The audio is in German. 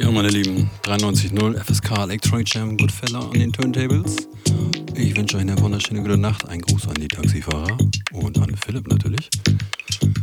Ja, meine Lieben, 93.0 FSK Electronic Jam Goodfella an den Turntables. Ich wünsche euch eine wunderschöne gute Nacht. Ein Gruß an die Taxifahrer und an Philipp natürlich.